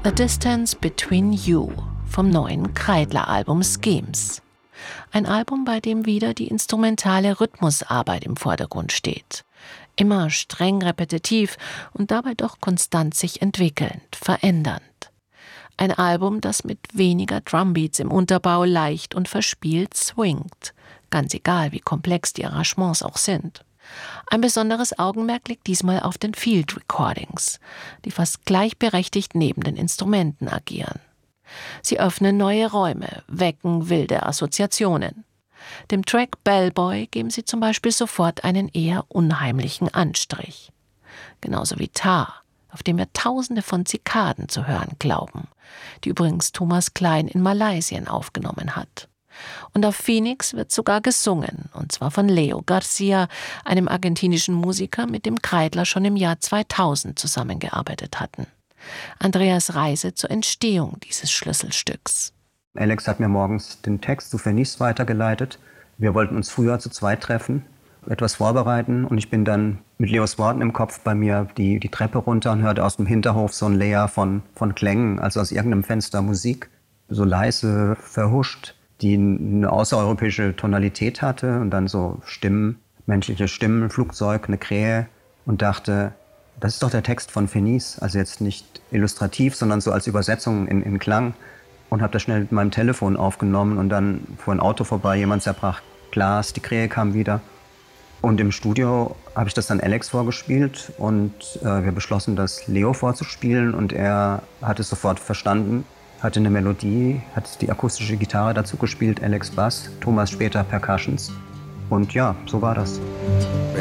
The Distance Between You vom neuen Kreidler-Album Schemes. Ein Album, bei dem wieder die instrumentale Rhythmusarbeit im Vordergrund steht. Immer streng repetitiv und dabei doch konstant sich entwickelnd, verändernd. Ein Album, das mit weniger Drumbeats im Unterbau leicht und verspielt swingt. Ganz egal, wie komplex die Arrangements auch sind. Ein besonderes Augenmerk liegt diesmal auf den Field Recordings, die fast gleichberechtigt neben den Instrumenten agieren. Sie öffnen neue Räume, wecken wilde Assoziationen. Dem Track Bellboy geben sie zum Beispiel sofort einen eher unheimlichen Anstrich. Genauso wie Tar, auf dem wir Tausende von Zikaden zu hören glauben, die übrigens Thomas Klein in Malaysia aufgenommen hat. Und auf Phoenix wird sogar gesungen, und zwar von Leo Garcia, einem argentinischen Musiker, mit dem Kreidler schon im Jahr 2000 zusammengearbeitet hatten. Andreas Reise zur Entstehung dieses Schlüsselstücks. Alex hat mir morgens den Text zu Phoenix weitergeleitet. Wir wollten uns früher zu zweit treffen, etwas vorbereiten, und ich bin dann mit Leos Worten im Kopf bei mir die Treppe runter und hörte aus dem Hinterhof so ein Layer von Klängen, also aus irgendeinem Fenster Musik, so leise, verhuscht, die eine außereuropäische Tonalität hatte, und dann so Stimmen, menschliche Stimmen, Flugzeug, eine Krähe, und dachte, das ist doch der Text von Phoenix, also jetzt nicht illustrativ, sondern so als Übersetzung in Klang, und habe das schnell mit meinem Telefon aufgenommen, und dann fuhr ein Auto vorbei, jemand zerbrach Glas, die Krähe kam wieder, und im Studio habe ich das dann Alex vorgespielt, und wir beschlossen, das Leo vorzuspielen, und er hat es sofort verstanden. Hatte eine Melodie, hat die akustische Gitarre dazu gespielt, Alex Bass, Thomas später Percussions. Und ja, so war das.